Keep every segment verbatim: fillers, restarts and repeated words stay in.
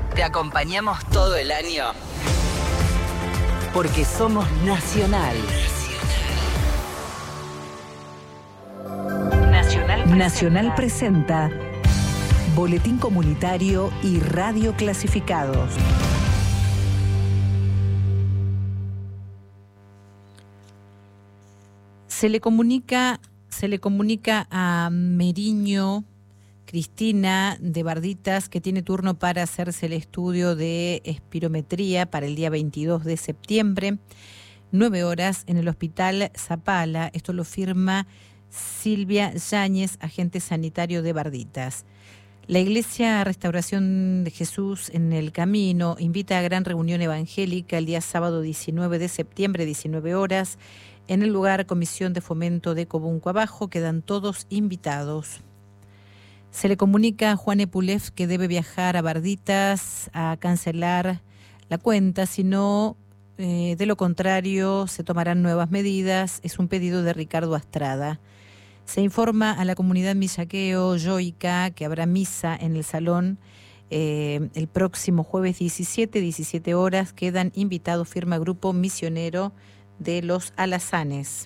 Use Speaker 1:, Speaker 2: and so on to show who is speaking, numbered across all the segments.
Speaker 1: Te acompañamos todo el año. Porque somos Nacional. Nacional presenta. Nacional presenta Boletín Comunitario y Radio Clasificados. Se le comunica, se le comunica a Meriño Cristina de Barditas que tiene turno para hacerse el estudio de espirometría para el día veintidós de septiembre, nueve horas en el Hospital Zapala. Esto lo firma Silvia Yáñez, agente sanitario de Barditas. La Iglesia Restauración de Jesús en el Camino invita a gran reunión evangélica el día sábado diecinueve de septiembre, diecinueve horas, en el lugar Comisión de Fomento de Cobunco Abajo. Quedan todos invitados. Se le comunica a Juan Epulef que debe viajar a Barditas a cancelar la cuenta, si no, eh, de lo contrario, se tomarán nuevas medidas. Es un pedido de Ricardo Astrada. Se informa a la comunidad millaqueo, yoica, que habrá misa en el salón eh, el próximo jueves diecisiete, diecisiete horas. Quedan invitados, firma Grupo Misionero de los Alazanes.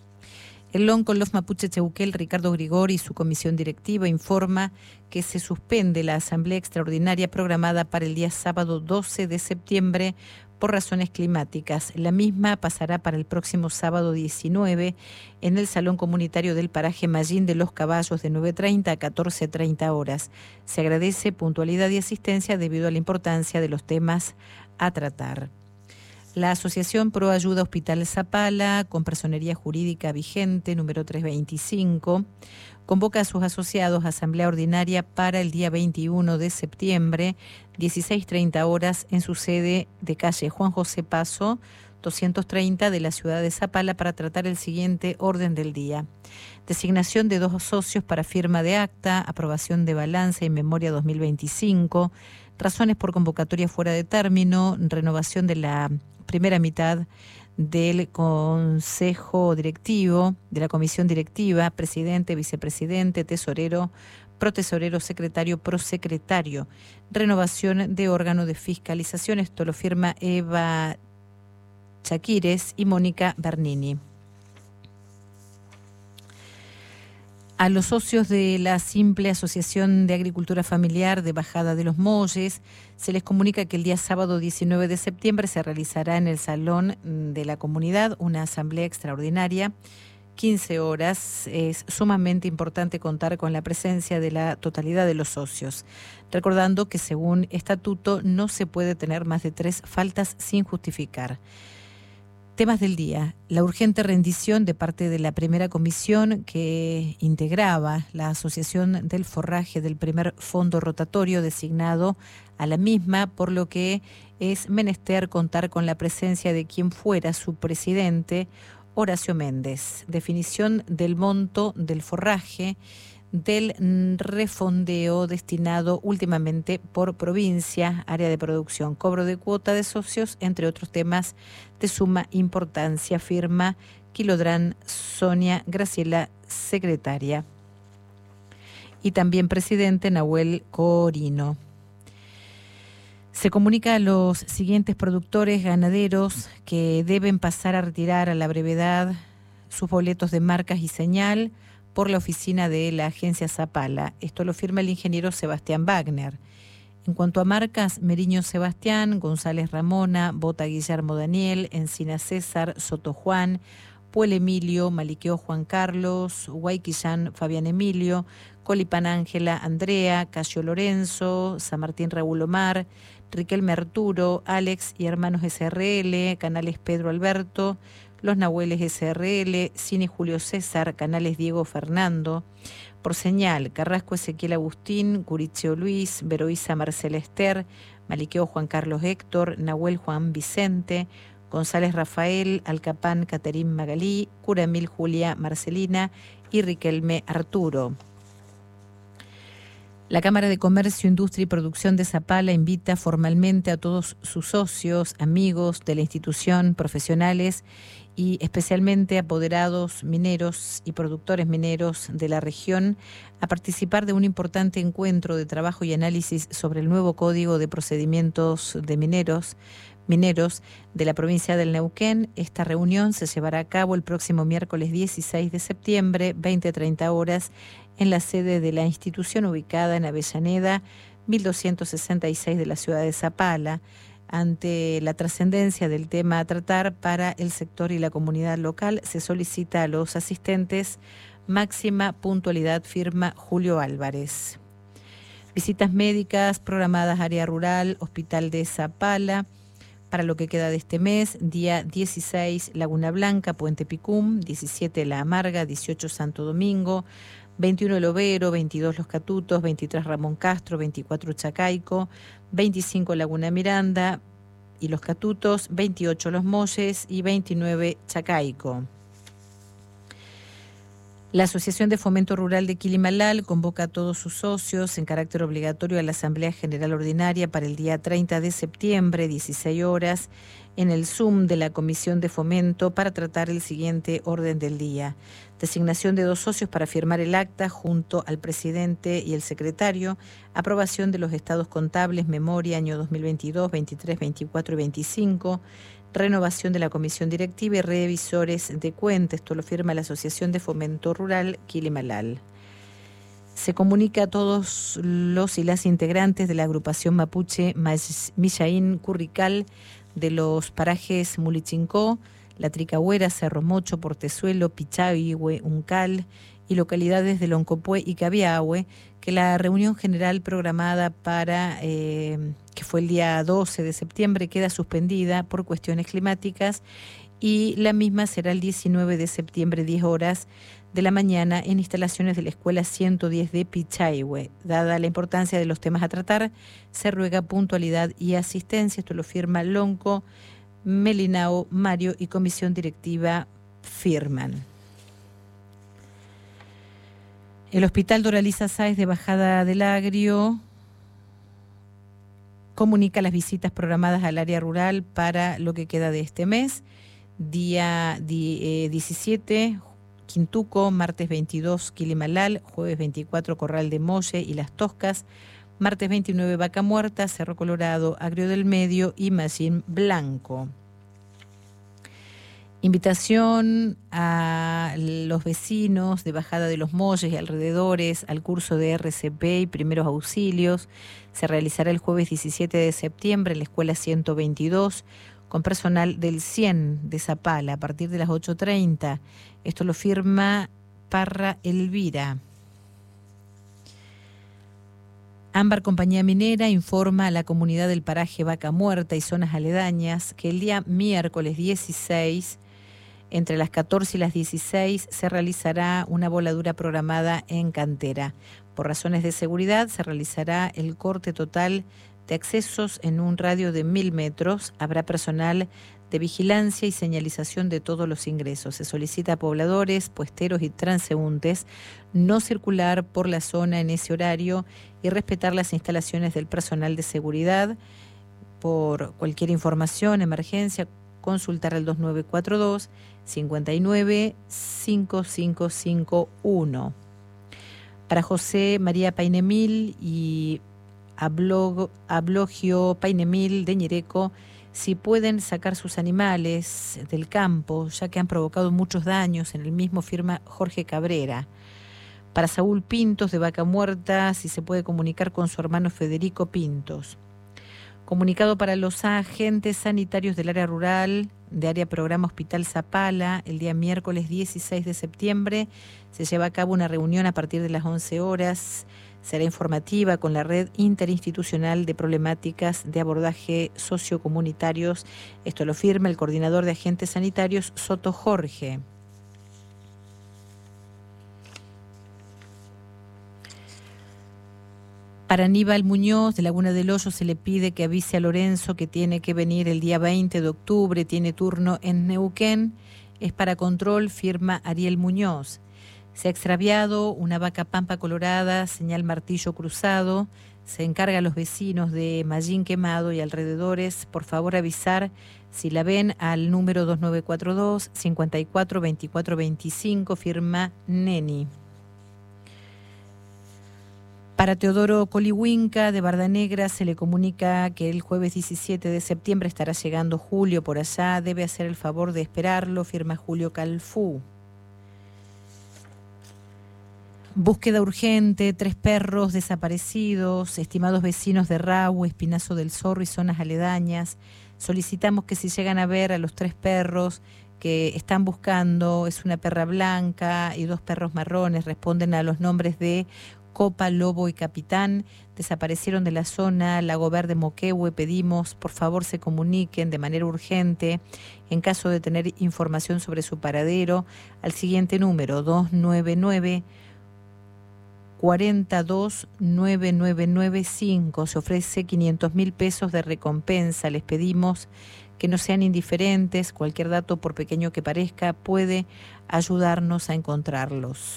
Speaker 1: El Lonco Los Mapuche Cheuquel, Ricardo Grigori y su comisión directiva informa que se suspende la asamblea extraordinaria programada para el día sábado doce de septiembre por razones climáticas. La misma pasará para el próximo sábado diecinueve en el Salón Comunitario del Paraje Mallín de los Caballos de nueve treinta a catorce treinta horas. Se agradece puntualidad y asistencia debido a la importancia de los temas a tratar. La Asociación Pro Ayuda Hospital Zapala, con personería jurídica vigente, número trescientos veinticinco, convoca a sus asociados a asamblea ordinaria para el día veintiuno de septiembre, dieciséis treinta horas, en su sede de calle Juan José Paso, doscientos treinta de la ciudad de Zapala, para tratar el siguiente orden del día: designación de dos socios para firma de acta, aprobación de balance y memoria dos mil veinticinco, razones por convocatoria fuera de término, renovación de la primera mitad del Consejo Directivo, de la Comisión Directiva, presidente, vicepresidente, tesorero, protesorero, secretario, prosecretario, renovación de órgano de fiscalización. Esto lo firma Eva Chaquires y Mónica Bernini. A los socios de la simple Asociación de Agricultura Familiar de Bajada de los Molles se les comunica que el día sábado diecinueve de septiembre se realizará en el Salón de la Comunidad una asamblea extraordinaria, quince horas. Es sumamente importante contar con la presencia de la totalidad de los socios, recordando que según estatuto no se puede tener más de tres faltas sin justificar. Temas del día: la urgente rendición de parte de la primera comisión que integraba la Asociación del Forraje del primer fondo rotatorio designado a la misma, por lo que es menester contar con la presencia de quien fuera su presidente, Horacio Méndez. Definición del monto del forraje, del refondeo destinado últimamente por provincia, área de producción, cobro de cuota de socios, entre otros temas de suma importancia, firma Quilodrán Sonia Graciela, secretaria, y también presidente Nahuel Corino. Se comunica a los siguientes productores ganaderos que deben pasar a retirar a la brevedad sus boletos de marcas y señal por la oficina de la agencia Zapala. Esto lo firma el ingeniero Sebastián Wagner. En cuanto a marcas, Meriño Sebastián, González Ramona, Bota Guillermo Daniel, Encina César, Soto Juan, Puel Emilio, Maliqueo Juan Carlos, Guayquillán Fabián Emilio, Colipan Ángela Andrea, Casio Lorenzo, San Martín Raúl Omar, Riquelme Arturo, Alex y Hermanos S R L, Canales Pedro Alberto, Los Nahueles S R L, Cine Julio César, Canales Diego Fernando. Por señal, Carrasco Ezequiel Agustín, Curicheo Luis, Veroiza Marcela Esther, Maliqueo Juan Carlos Héctor, Nahuel Juan Vicente, González Rafael, Alcapán Caterín Magalí, Curamil Julia Marcelina y Riquelme Arturo. La Cámara de Comercio, Industria y Producción de Zapala invita formalmente a todos sus socios, amigos de la institución, profesionales y especialmente apoderados mineros y productores mineros de la región a participar de un importante encuentro de trabajo y análisis sobre el nuevo Código de Procedimientos de Mineros, mineros de la provincia del Neuquén. Esta reunión se llevará a cabo el próximo miércoles dieciséis de septiembre, veinte a treinta horas, en la sede de la institución ubicada en Avellaneda, mil doscientos sesenta y seis de la ciudad de Zapala. Ante la trascendencia del tema a tratar para el sector y la comunidad local, se solicita a los asistentes máxima puntualidad, firma Julio Álvarez. Visitas médicas programadas área rural, Hospital de Zapala, para lo que queda de este mes: día dieciséis, Laguna Blanca, Puente Picum; diecisiete, La Amarga; dieciocho, Santo Domingo; veintiuno, El Overo; veintidós, Los Catutos; veintitrés, Ramón Castro; veinticuatro, Chacaico; veinticinco, Laguna Miranda y Los Catutos; veintiocho, Los Molles y veintinueve, Chacaico. La Asociación de Fomento Rural de Quilimalal convoca a todos sus socios en carácter obligatorio a la Asamblea General Ordinaria para el día treinta de septiembre, dieciséis horas, en el Zoom de la Comisión de Fomento, para tratar el siguiente orden del día: designación de dos socios para firmar el acta junto al presidente y el secretario; aprobación de los estados contables, memoria año dos mil veintidós, veintitrés, veinticuatro y veinticinco; renovación de la comisión directiva y revisores de cuentas. Esto lo firma la Asociación de Fomento Rural Quilimalal. Se comunica a todos los y las integrantes de la agrupación mapuche Millaín Currical de los parajes Mulichincó, La Tricagüera, Cerro Mocho, Portezuelo, Pichahue, Uncal y localidades de Loncopué y Cabiahue, que la reunión general programada para, eh, que fue el día doce de septiembre, queda suspendida por cuestiones climáticas, y la misma será el diecinueve de septiembre, diez horas de la mañana, en instalaciones de la Escuela ciento diez de Pichahue. Dada la importancia de los temas a tratar, se ruega puntualidad y asistencia. Esto lo firma Lonco, Melinao, Mario y comisión directiva firman. El Hospital Doraliza Sáez de Bajada del Agrio comunica las visitas programadas al área rural para lo que queda de este mes: día diecisiete, Quintuco; martes veintidós, Quilimalal; jueves veinticuatro, Corral de Molle y Las Toscas; martes veintinueve, Vaca Muerta, Cerro Colorado, Agrio del Medio y Mallín Blanco. Invitación a los vecinos de Bajada de los Molles y alrededores al curso de R C P y primeros auxilios. Se realizará el jueves diecisiete de septiembre en la Escuela ciento veintidós, con personal del cien de Zapala, a partir de las ocho treinta. Esto lo firma Parra Elvira. Ámbar Compañía Minera informa a la comunidad del paraje Vaca Muerta y zonas aledañas que el día miércoles dieciséis, entre las catorce y las dieciséis, se realizará una voladura programada en cantera. Por razones de seguridad se realizará el corte total de accesos en un radio de mil metros. Habrá personal de vigilancia y señalización de todos los ingresos. Se solicita a pobladores, puesteros y transeúntes no circular por la zona en ese horario y respetar las instalaciones del personal de seguridad. Por cualquier información, emergencia, consultar al dos nueve cuatro dos, cinco nueve, cinco cinco cinco uno. Para José María Painemil y Ablog, Ablogio Painemil de Ñereco, si pueden sacar sus animales del campo, ya que han provocado muchos daños en el mismo, firma Jorge Cabrera. Para Saúl Pintos de Vaca Muerta, si se puede comunicar con su hermano Federico Pintos. Comunicado para los agentes sanitarios del área rural, de área programa Hospital Zapala, el día miércoles dieciséis de septiembre se lleva a cabo una reunión a partir de las once horas. Será informativa con la red interinstitucional de problemáticas de abordaje sociocomunitarios. Esto lo firma el coordinador de agentes sanitarios, Soto Jorge. Para Aníbal Muñoz de Laguna del Hoyo se le pide que avise a Lorenzo que tiene que venir el día veinte de octubre, tiene turno en Neuquén, es para control, firma Ariel Muñoz. Se ha extraviado una vaca pampa colorada, señal martillo cruzado, se encarga a los vecinos de Mallín Quemado y alrededores, por favor avisar si la ven al número dos nueve cuatro dos, cinco cuatro, dos cuatro dos cinco, firma Neni. Para Teodoro Colihuinca de Barda Negra se le comunica que el jueves diecisiete de septiembre estará llegando Julio por allá, debe hacer el favor de esperarlo, firma Julio Calfú. Búsqueda urgente, tres perros desaparecidos, estimados vecinos de Rahue, Espinazo del Zorro y zonas aledañas. Solicitamos que si llegan a ver a los tres perros que están buscando, es una perra blanca y dos perros marrones, responden a los nombres de Copa, Lobo y Capitán, desaparecieron de la zona Lago Verde Moquehue, pedimos por favor se comuniquen de manera urgente en caso de tener información sobre su paradero al siguiente número dos nueve nueve, cuarenta y dos, nueve nueve nueve cinco. Se ofrece quinientos mil pesos de recompensa. Les pedimos que no sean indiferentes, cualquier dato por pequeño que parezca puede ayudarnos a encontrarlos.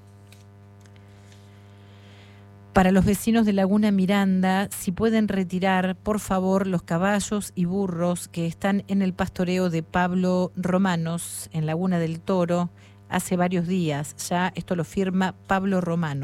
Speaker 1: Para los vecinos de Laguna Miranda, si pueden retirar, por favor, los caballos y burros que están en el pastoreo de Pablo Romanos, en Laguna del Toro, hace varios días. Ya esto lo firma Pablo Romano.